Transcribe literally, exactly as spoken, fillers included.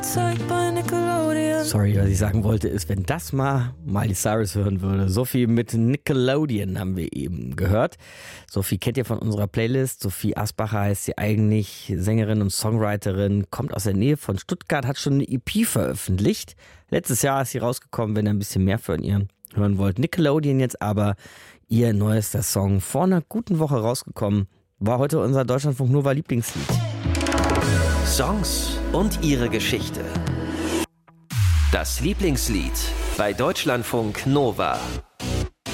gezeigt bei Nickelodeon. Sorry, was ich sagen wollte ist, wenn das mal Miley Cyrus hören würde. Sophie mit Nickelodeon haben wir eben gehört. Sophie kennt ihr von unserer Playlist. Sophie Asbacher heißt sie eigentlich, Sängerin und Songwriterin, kommt aus der Nähe von Stuttgart, hat schon eine E P veröffentlicht. Letztes Jahr ist sie rausgekommen, wenn ihr ein bisschen mehr von ihr hören wollt. Nickelodeon jetzt aber ihr neuester Song. Vor einer guten Woche rausgekommen, war heute unser Deutschlandfunk Nova Lieblingslied. Songs und ihre Geschichte. Das Lieblingslied bei Deutschlandfunk Nova.